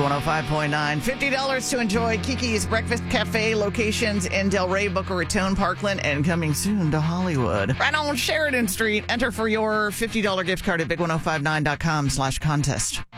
105.9. $50 to enjoy Kiki's Breakfast Cafe locations in Delray, Boca Raton, Parkland, and coming soon to Hollywood. Right on Sheridan Street. Enter for your $50 gift card at big1059.com/contest.